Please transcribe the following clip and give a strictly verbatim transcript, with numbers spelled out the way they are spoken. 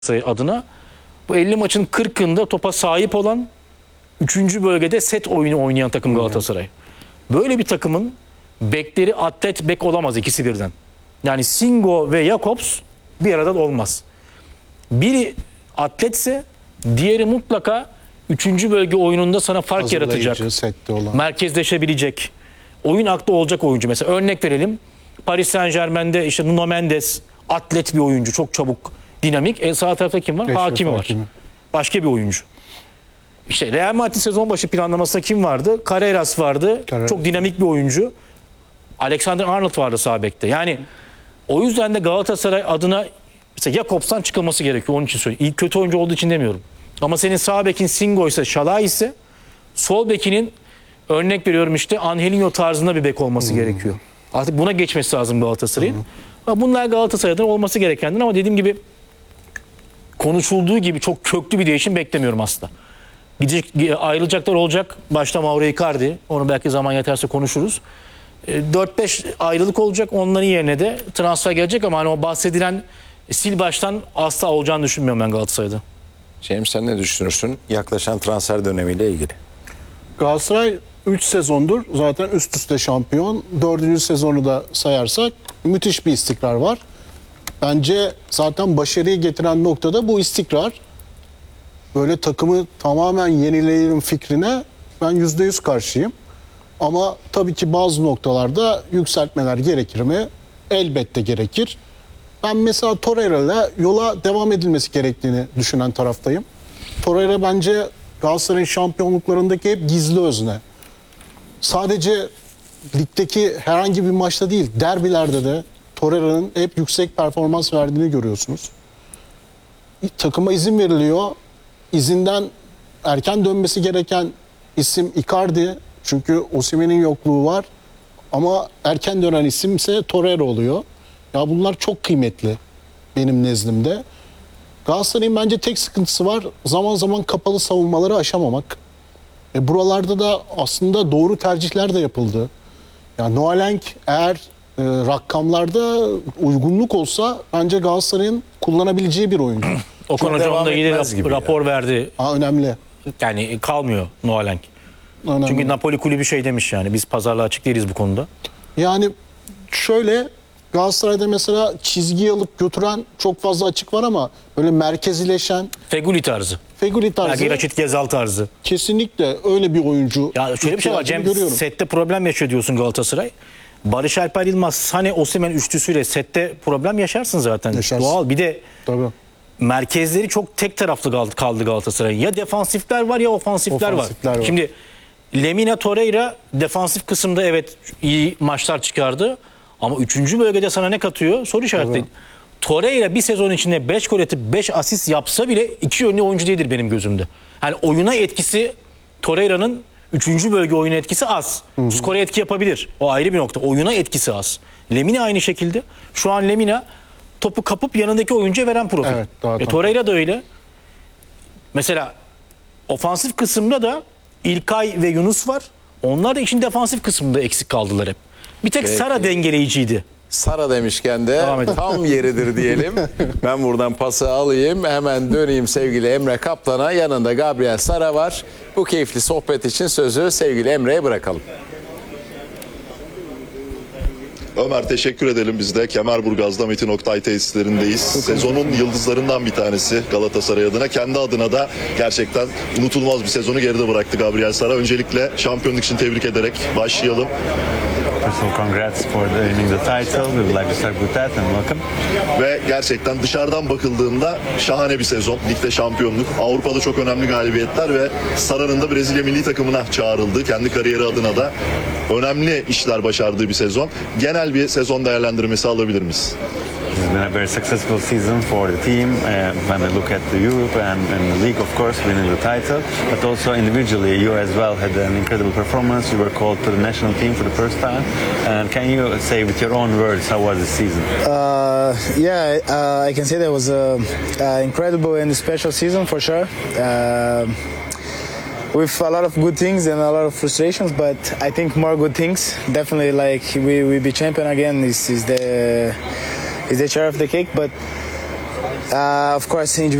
adına bu elli maçın kırkında topa sahip olan üçüncü bölgede set oyunu oynayan takım Galatasaray. Böyle bir takımın bekleri atlet bek olamaz ikisi birden. Yani Singo ve Jakobs bir arada da olmaz. Biri atletse diğeri mutlaka üçüncü bölge oyununda sana fark yaratacak. Sette olan. Merkezleşebilecek. Oyun aklı olacak oyuncu. Mesela örnek verelim. Paris Saint-Germain'de işte Nuno Mendes atlet bir oyuncu. Çok çabuk, dinamik. E sağ tarafta kim var? Eşref Hakimi var. Hakimi. Başka bir oyuncu. İşte Real Madrid sezon başı planlamasında kim vardı? Carreras vardı. Carreras. Çok dinamik bir oyuncu. Alexander Arnold vardı sağ bekte. Yani o yüzden de Galatasaray adına mesela Jakobs'tan çıkılması gerekiyor. Onun için söylüyorum. İyi kötü oyuncu olduğu için demiyorum. Ama senin sağ bekin Singo ise, Şalay ise sol bekinin örnek veriyorum işte Angelinho tarzında bir bek olması hmm. gerekiyor. Artık buna geçmesi lazım Galatasaray'ın. Hmm. Bunlar Galatasaray'dan olması gerekendir ama dediğim gibi konuşulduğu gibi çok köklü bir değişim beklemiyorum aslında. Gidecek, ayrılacaklar olacak. Başta Mauro Icardi. Onu belki zaman yeterse konuşuruz. dört beş ayrılık olacak. Onların yerine de transfer gelecek ama hani o bahsedilen sil baştan asla olacağını düşünmüyorum ben Galatasaray'da. James, sen ne düşünürsün yaklaşan transfer dönemiyle ilgili? Galatasaray üç sezondur zaten üst üste şampiyon. dördüncü sezonu da sayarsak müthiş bir istikrar var. Bence zaten başarıyı getiren noktada bu istikrar. Böyle takımı tamamen yenileyelim fikrine ben yüzde yüz karşıyım. Ama tabii ki bazı noktalarda yükseltmeler gerekir mi? Elbette gerekir. Ben mesela Torreira'yla yola devam edilmesi gerektiğini düşünen taraftayım. Torreira bence Galatasaray'ın şampiyonluklarındaki hep gizli özne. Sadece ligdeki herhangi bir maçta değil, derbilerde de Torreira'nın hep yüksek performans verdiğini görüyorsunuz. Takıma izin veriliyor. İzinden erken dönmesi gereken isim Icardi. Çünkü Osimhen'in yokluğu var. Ama erken dönen isim ise Torreira oluyor. Ya bunlar çok kıymetli benim nezdimde. Galatasaray'ın bence tek sıkıntısı var. Zaman zaman kapalı savunmaları aşamamak. E buralarda da aslında doğru tercihler de yapıldı. Yani Noalenk eğer e, rakamlarda uygunluk olsa bence Galatasaray'ın kullanabileceği bir oyuncu. Okan Hocam da iyi rap- rapor ya. verdi. Ha, önemli. Yani kalmıyor Noalenk. önemli. Çünkü Napoli kulübü şey demiş yani biz pazarlığa açık değiliz bu konuda. Yani şöyle Galatasaray'da mesela çizgiyi alıp götüren çok fazla açık var ama böyle merkezileşen Feguli tarzı. Feguli tarzı Belki Raşit Gezal tarzı. kesinlikle öyle bir oyuncu. Ya şöyle bir şey var Cem, görüyorum. sette problem yaşıyor diyorsun Galatasaray. Barış Alper Yılmaz, Sane, Osimhen üçlüsüyle sette problem yaşarsın zaten. Yaşarsın. Doğal. Bir de Tabii. merkezleri çok tek taraflı kaldı Galatasaray'ın. Ya defansifler var ya ofansifler, Ofansifler var. var. Şimdi Lemina, Torreira defansif kısımda evet iyi maçlar çıkardı. Ama üçüncü bölgede sana ne katıyor? Soru işareti. Tabii. Torreira bir sezon içinde beş gol atıp beş asist yapsa bile iki yönlü oyuncu değildir benim gözümde. Hani oyuna etkisi Torreira'nın üçüncü bölge oyuna etkisi az. Hı hı. Skora etki yapabilir. O ayrı bir nokta. Oyuna etkisi az. Lemina aynı şekilde. Şu an Lemina topu kapıp yanındaki oyuncuya veren profil. Evet, daha e, Torreira da öyle. Mesela ofansif kısımda da İlkay ve Yunus var. Onlar da işin defansif kısmında eksik kaldılar hep. Bir tek Peki. Sara dengeleyiciydi. Sara demişken de tam yeridir diyelim. Ben buradan pası alayım. Hemen döneyim sevgili Emre Kaplan'a. Yanında Gabriel Sara var. Bu keyifli sohbet için sözü sevgili Emre'ye bırakalım. Ömer, teşekkür edelim. Biz de Kemerburgaz'da Metin Oktay tesislerindeyiz. Sezonun yıldızlarından bir tanesi Galatasaray adına. Kendi adına da gerçekten unutulmaz bir sezonu geride bıraktı Gabriel Sara. Öncelikle şampiyonluk için tebrik ederek başlayalım. First of all, congrats for the winning the title. We would like to start with that and welcome. Ve gerçekten dışarıdan bakıldığında şahane bir sezon. Ligde şampiyonluk, Avrupa'da çok önemli galibiyetler ve Sara'nın da Brezilya milli takımına çağrıldığı, kendi kariyeri adına da önemli işler başardığı bir sezon. Genel bir sezon değerlendirmesi alabilir miyiz? It's been a very successful season for the team. Uh, when we look at the Europe and, and the league, of course, winning the title, but also individually, you as well had an incredible performance. You were called to the national team for the first time. And can you say with your own words how was the season? Uh, yeah, uh, I can say that was an incredible and special season for sure. Uh, with a lot of good things and a lot of frustrations, but I think more good things. Definitely, like we we be champion again. This is the is the share of the cake, but Uh, of course, individual